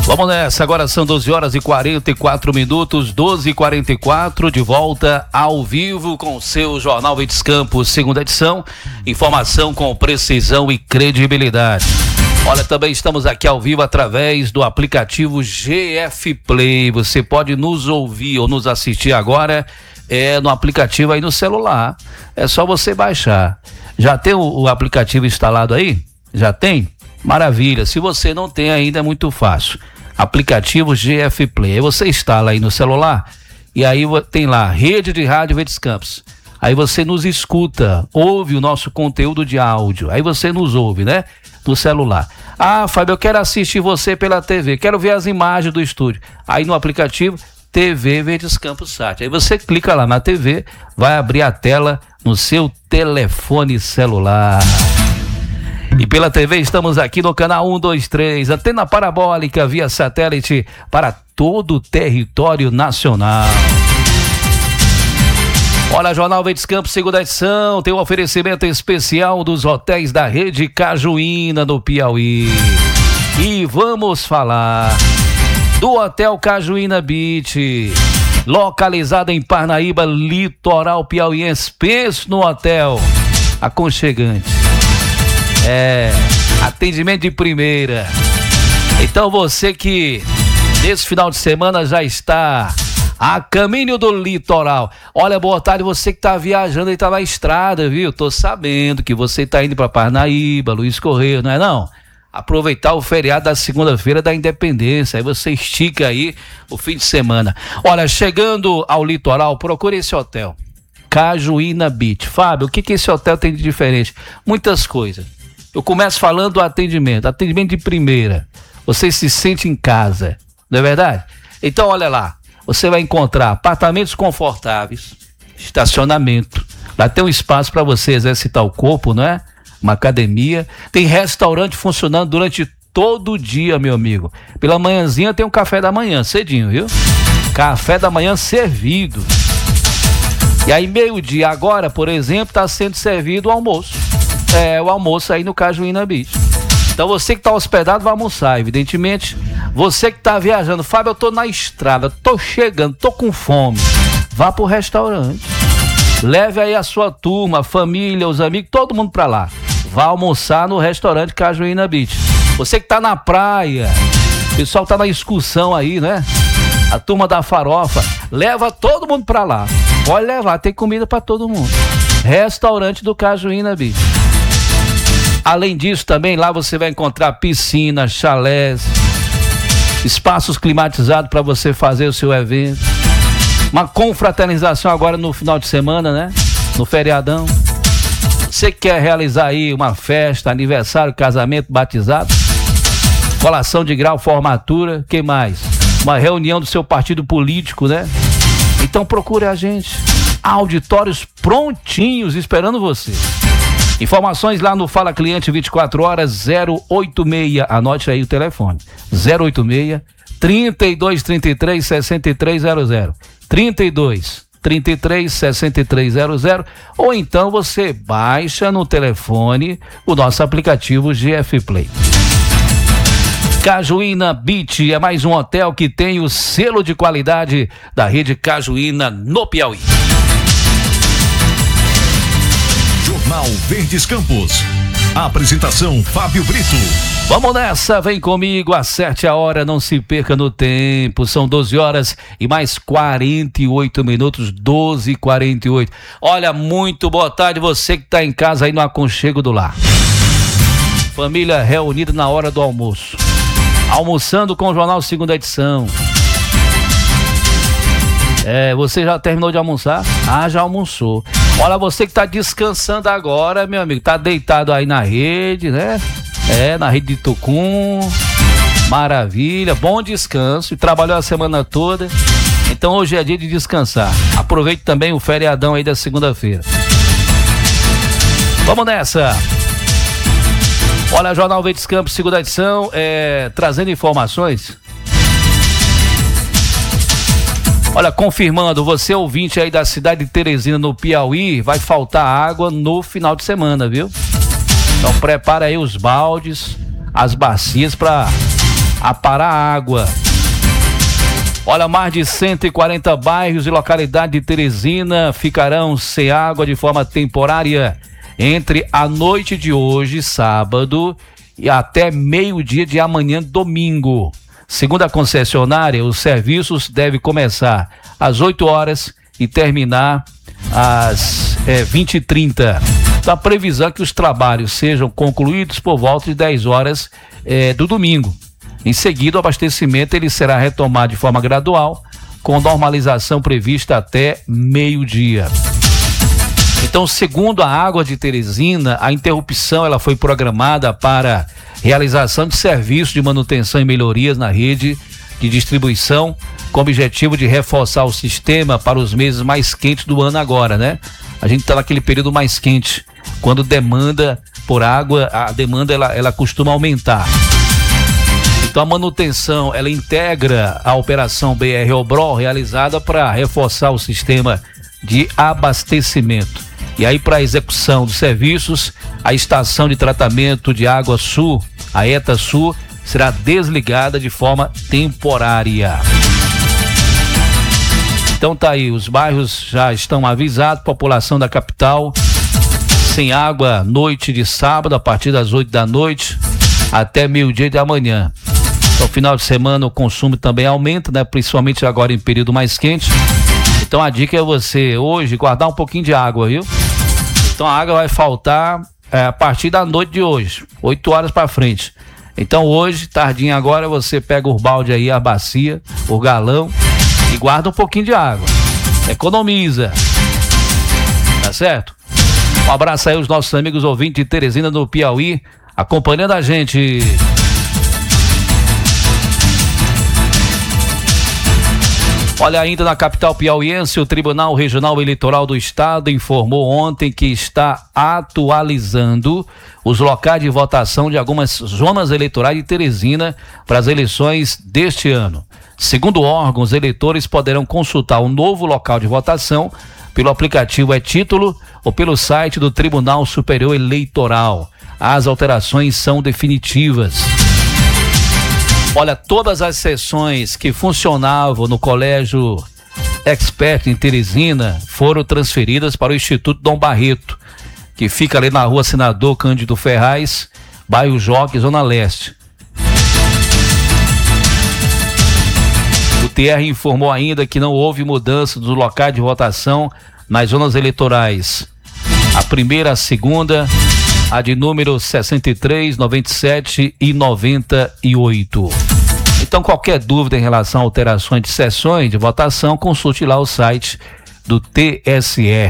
Vamos nessa, agora são 12 horas e 44 minutos, 12h44, de volta ao vivo com o seu Jornal Verdes Campos, segunda edição, informação com precisão e credibilidade. Olha, também estamos aqui ao vivo através do aplicativo GF Play, você pode nos ouvir ou nos assistir agora no aplicativo aí no celular, é só você baixar. Já tem o aplicativo instalado aí? Já tem? Maravilha, se você não tem ainda é muito fácil. Aplicativo GF Play, aí você instala aí no celular e aí tem lá, Rede de Rádio Verdes Campos. Aí você nos escuta, ouve o nosso conteúdo de áudio, aí você nos ouve, né? No celular. Ah, Fábio, eu quero assistir você pela TV, quero ver as imagens do estúdio. Aí no aplicativo TV Verdes Campos Sat. Aí você clica lá na TV, vai abrir a tela no seu telefone celular. E pela TV estamos aqui no canal 123, antena parabólica via satélite para todo o território nacional. Olha, Jornal Verdes Campos, segunda edição, tem um oferecimento especial dos hotéis da Rede Cajuína no Piauí. E vamos falar do Hotel Cajuína Beach, localizado em Parnaíba, litoral piauiense. Pense no hotel aconchegante. Atendimento de primeira. Então você que nesse final de semana já está a caminho do litoral. Olha, boa tarde, você que tá viajando e tá na estrada, viu? Tô sabendo que você tá indo para Parnaíba, Luiz Correia, não é não? Aproveitar o feriado da segunda-feira da Independência, aí você estica aí o fim de semana. Olha, chegando ao litoral, procure esse hotel, Cajuína Beach. Fábio, o que esse hotel tem de diferente? Muitas coisas. Eu começo falando do atendimento de primeira. Você se sente em casa, não é verdade? Então olha lá, você vai encontrar apartamentos confortáveis, estacionamento, lá tem um espaço para você exercitar o corpo, não é? Uma academia, tem restaurante funcionando durante todo o dia, meu amigo. Pela manhãzinha tem um café da manhã, cedinho, viu? Café da manhã servido. E aí meio-dia agora, por exemplo, está sendo servido o almoço. O almoço aí no Cajuína Beach. Então você que está hospedado vai almoçar, evidentemente. Você que está viajando, Fábio, eu tô na estrada, tô chegando, tô com fome. Vá pro restaurante. Leve aí a sua turma, a família, os amigos, todo mundo pra lá. Vá almoçar no restaurante Cajuína Beach. Você que tá na praia, o pessoal tá na excursão aí, né? A turma da farofa, leva todo mundo pra lá. Pode levar, tem comida pra todo mundo. Restaurante do Cajuína Beach. Além disso, também lá você vai encontrar piscina, chalés, espaços climatizados para você fazer o seu evento. Uma confraternização agora no final de semana, né? No feriadão. Você quer realizar aí uma festa, aniversário, casamento, batizado, colação de grau, formatura, que mais? Uma reunião do seu partido político, né? Então procure a gente. Auditórios prontinhos esperando você. Informações lá no Fala Cliente 24 horas 086, anote aí o telefone, 086 3233 6300, 3233 6300, ou então você baixa no telefone o nosso aplicativo GF Play. Cajuína Beach é mais um hotel que tem o selo de qualidade da Rede Cajuína no Piauí. Jornal Verdes Campos. A apresentação Fábio Brito. Vamos nessa, vem comigo, acerte a hora, não se perca no tempo. São 12 horas e mais 48 minutos, 12h48. Olha, muito boa tarde, você que está em casa aí no aconchego do lar. Família reunida na hora do almoço. Almoçando com o Jornal Segunda Edição. Você já terminou de almoçar? Ah, já almoçou. Olha, você que tá descansando agora, meu amigo, tá deitado aí na rede, né? Na rede de Tucum. Maravilha, bom descanso. E trabalhou a semana toda. Então hoje é dia de descansar. Aproveite também o feriadão aí da segunda-feira. Vamos nessa. Olha, Jornal Verdes Campos, segunda edição, trazendo informações. Olha, confirmando, você ouvinte aí da cidade de Teresina, no Piauí, vai faltar água no final de semana, viu? Então prepara aí os baldes, as bacias para a parar a água. Olha, mais de 140 bairros e localidades de Teresina ficarão sem água de forma temporária entre a noite de hoje, sábado, e até meio-dia de amanhã, domingo. Segundo a concessionária, os serviços devem começar às 8 horas e terminar às 20h30. Então, a previsão é que os trabalhos sejam concluídos por volta de 10 horas do domingo. Em seguida, o abastecimento ele será retomado de forma gradual, com normalização prevista até meio-dia. Então, segundo a Água de Teresina, a interrupção ela foi programada para realização de serviços de manutenção e melhorias na rede de distribuição, com o objetivo de reforçar o sistema para os meses mais quentes do ano agora, né? A gente está naquele período mais quente, quando demanda por água, a demanda ela costuma aumentar. Então a manutenção, ela integra a operação BR-OBRO realizada para reforçar o sistema de abastecimento. E aí, para a execução dos serviços, a estação de tratamento de água Sul, a ETA Sul, será desligada de forma temporária. Então tá aí, os bairros já estão avisados, população da capital sem água noite de sábado, a partir das 8 da noite até meio-dia da manhã. No final de semana o consumo também aumenta, né? Principalmente agora em período mais quente. Então a dica é você hoje guardar um pouquinho de água, viu? Então a água vai faltar a partir da noite de hoje, 8 horas para frente. Então hoje, tardinha agora, você pega o balde aí, a bacia, o galão e guarda um pouquinho de água. Economiza. Tá certo? Um abraço aí aos nossos amigos ouvintes de Teresina, no Piauí, acompanhando a gente. Olha, ainda na capital piauiense, o Tribunal Regional Eleitoral do Estado informou ontem que está atualizando os locais de votação de algumas zonas eleitorais de Teresina para as eleições deste ano. Segundo o órgão, os eleitores poderão consultar o novo local de votação pelo aplicativo e-Título ou pelo site do Tribunal Superior Eleitoral. As alterações são definitivas. Olha, todas as sessões que funcionavam no Colégio Expert em Teresina foram transferidas para o Instituto Dom Barreto, que fica ali na rua Senador Cândido Ferraz, bairro Joque, Zona Leste. O TR informou ainda que não houve mudança dos locais de votação nas zonas eleitorais. A primeira, a segunda, a de número 63, 97 e 98. Então, qualquer dúvida em relação a alterações de sessões de votação, consulte lá o site do TSE.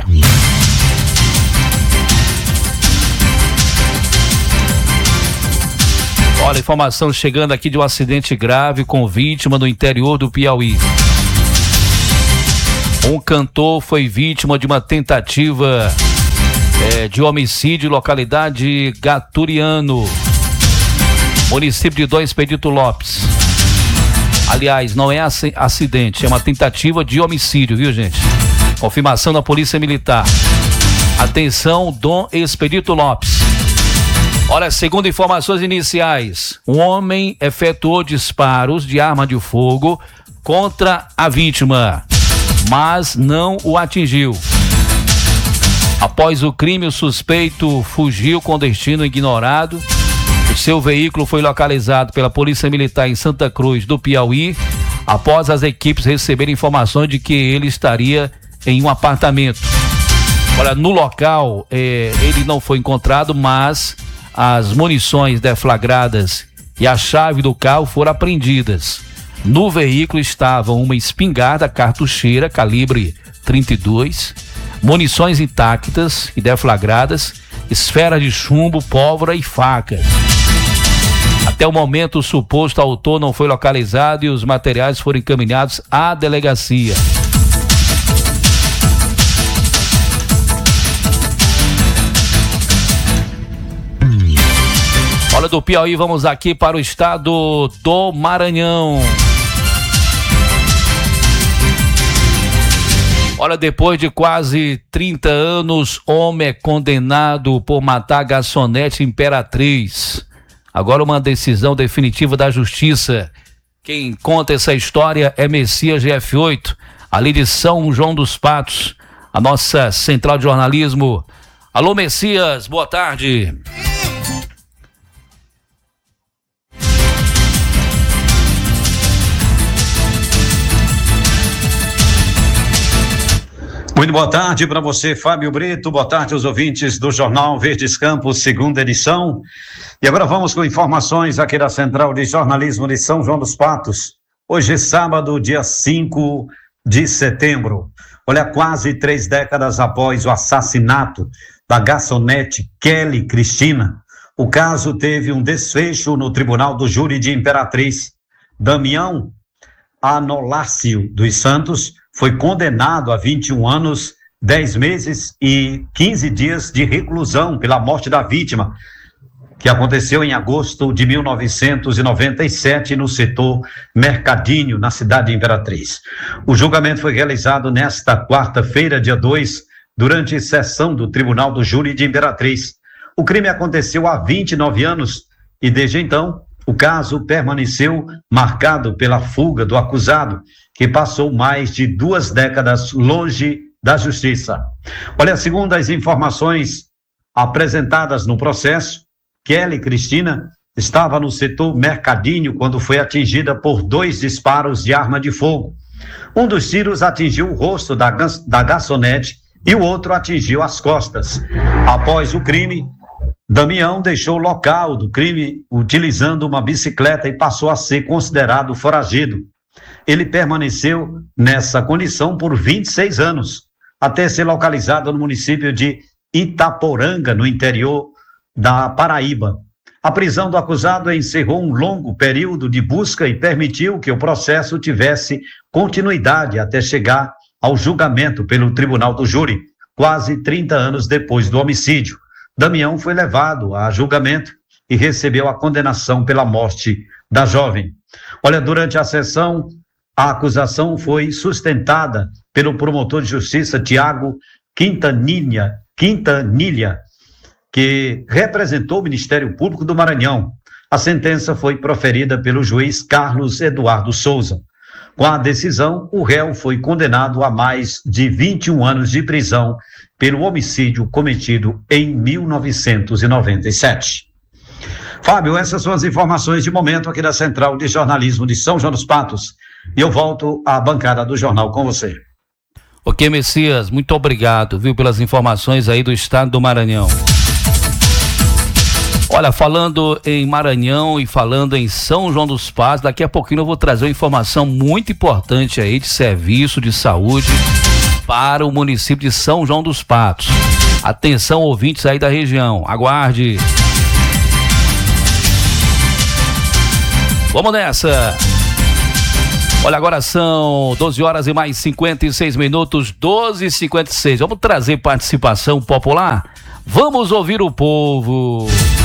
Olha, informação chegando aqui de um acidente grave com vítima no interior do Piauí. Um cantor foi vítima de uma tentativa de homicídio, localidade Gaturiano, município de Dom Expedito Lopes. Aliás, não é acidente, é uma tentativa de homicídio, viu, gente? Confirmação da Polícia Militar. Atenção, Dom Expedito Lopes. Olha, segundo informações iniciais, um homem efetuou disparos de arma de fogo contra a vítima, mas não o atingiu. Após o crime, o suspeito fugiu com destino ignorado. O seu veículo foi localizado pela Polícia Militar em Santa Cruz do Piauí, após as equipes receberem informações de que ele estaria em um apartamento. Olha, no local, ele não foi encontrado, mas as munições deflagradas e a chave do carro foram apreendidas. No veículo estavam uma espingarda cartucheira calibre 32, munições intactas e deflagradas, esfera de chumbo, pólvora e faca. Até o momento, o suposto autor não foi localizado e os materiais foram encaminhados à delegacia. Olha, do Piauí, vamos aqui para o estado do Maranhão. Olha, depois de quase 30 anos, homem é condenado por matar garçonete Imperatriz. Agora uma decisão definitiva da Justiça. Quem conta essa história é Messias GF8, ali de São João dos Patos, a nossa central de jornalismo. Alô, Messias, boa tarde. Muito boa tarde para você, Fábio Brito. Boa tarde aos ouvintes do Jornal Verdes Campos, segunda edição. E agora vamos com informações aqui da Central de Jornalismo de São João dos Patos. Hoje é sábado, dia 5 de setembro. Olha, quase 3 décadas após o assassinato da garçonete Kelly Cristina, o caso teve um desfecho no Tribunal do Júri de Imperatriz. Damião Anolácio dos Santos foi condenado a 21 anos, 10 meses e 15 dias de reclusão pela morte da vítima, que aconteceu em agosto de 1997 no setor Mercadinho, na cidade de Imperatriz. O julgamento foi realizado nesta quarta-feira, dia 2, durante sessão do Tribunal do Júri de Imperatriz. O crime aconteceu há 29 anos e, desde então, o caso permaneceu marcado pela fuga do acusado, que passou mais de 2 décadas longe da justiça. Olha, segundo as informações apresentadas no processo, Kelly Cristina estava no setor Mercadinho quando foi atingida por 2 disparos de arma de fogo. Um dos tiros atingiu o rosto da garçonete e o outro atingiu as costas. Após o crime, Damião deixou o local do crime utilizando uma bicicleta e passou a ser considerado foragido. Ele permaneceu nessa condição por 26 anos, até ser localizado no município de Itaporanga, no interior da Paraíba. A prisão do acusado encerrou um longo período de busca e permitiu que o processo tivesse continuidade até chegar ao julgamento pelo Tribunal do Júri, quase 30 anos depois do homicídio. Damião foi levado a julgamento e recebeu a condenação pela morte da jovem. Olha, durante a sessão, a acusação foi sustentada pelo promotor de justiça Tiago Quintanilha, que representou o Ministério Público do Maranhão. A sentença foi proferida pelo juiz Carlos Eduardo Souza. Com a decisão, o réu foi condenado a mais de 21 anos de prisão pelo homicídio cometido em 1997. Fábio, essas são as informações de momento aqui da Central de Jornalismo de São João dos Patos. E eu volto à bancada do jornal com você. Ok, Messias, muito obrigado, viu, pelas informações aí do estado do Maranhão. Olha, falando em Maranhão e falando em São João dos Patos, daqui a pouquinho eu vou trazer uma informação muito importante aí de serviço de saúde para o município de São João dos Patos. Atenção, ouvintes aí da região, aguarde. Vamos nessa. Olha, agora são 12 horas e mais 56 minutos, 12h56. Vamos trazer participação popular? Vamos ouvir o povo.